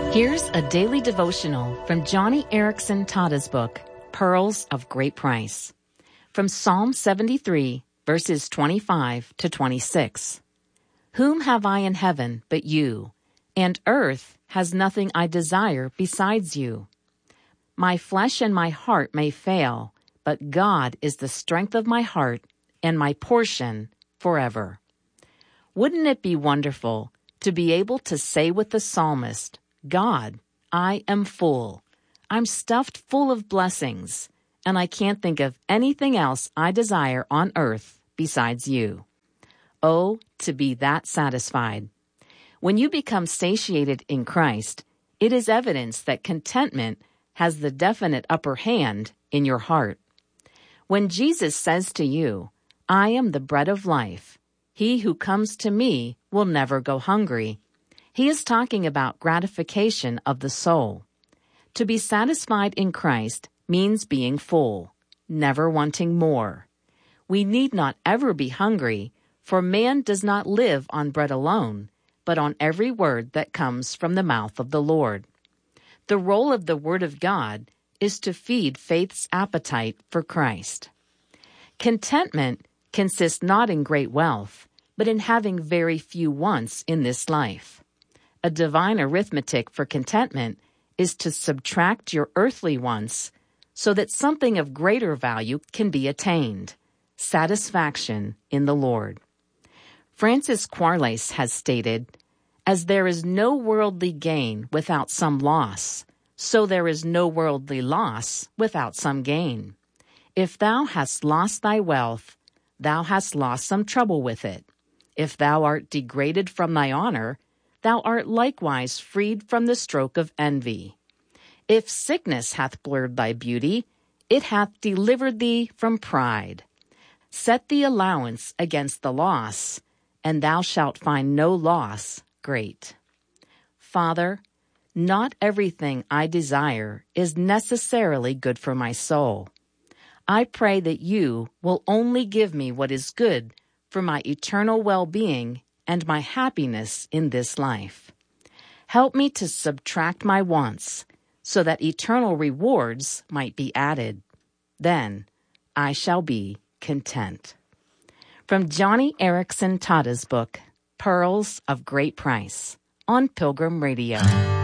Here's a daily devotional from Joni Eareckson Tada's book, Pearls of Great Price. From Psalm 73, verses 25 to 26. Whom have I in heaven but you? And earth has nothing I desire besides you. My flesh and my heart may fail, but God is the strength of my heart and my portion forever. Wouldn't it be wonderful to be able to say with the psalmist, God, I am full. I'm stuffed full of blessings, and I can't think of anything else I desire on earth besides you. Oh, to be that satisfied. When you become satiated in Christ, it is evidence that contentment has the definite upper hand in your heart. When Jesus says to you, I am the bread of life, he who comes to me will never go hungry, he is talking about gratification of the soul. To be satisfied in Christ means being full, never wanting more. We need not ever be hungry, for man does not live on bread alone, but on every word that comes from the mouth of the Lord. The role of the Word of God is to feed faith's appetite for Christ. Contentment consists not in great wealth, but in having very few wants in this life. A divine arithmetic for contentment is to subtract your earthly wants so that something of greater value can be attained, satisfaction in the Lord. Francis Quarles has stated, as there is no worldly gain without some loss, so there is no worldly loss without some gain. If thou hast lost thy wealth, thou hast lost some trouble with it. If thou art degraded from thy honor, thou art likewise freed from the stroke of envy. If sickness hath blurred thy beauty, it hath delivered thee from pride. Set the allowance against the loss, and thou shalt find no loss great. Father, not everything I desire is necessarily good for my soul. I pray that you will only give me what is good for my eternal well-being and my happiness in this life. Help me to subtract my wants so that eternal rewards might be added. Then I shall be content. From Joni Eareckson Tada's book, Pearls of Great Price, on Pilgrim Radio.